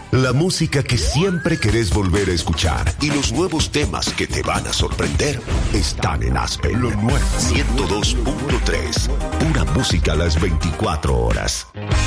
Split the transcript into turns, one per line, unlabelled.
La música que siempre querés volver a escuchar y los nuevos temas que te van a sorprender están en Aspen. Lo nuevo 102.3. Pura música a las 24 horas.